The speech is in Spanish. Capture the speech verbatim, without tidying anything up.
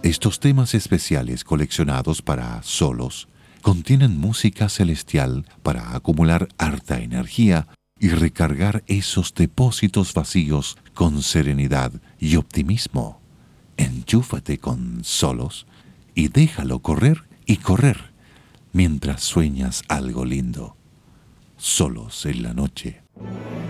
Estos temas especiales coleccionados para solos contienen música celestial para acumular harta energía y recargar esos depósitos vacíos con serenidad y optimismo. Enchúfate con solos y déjalo correr y correr mientras sueñas algo lindo. Solos en la noche.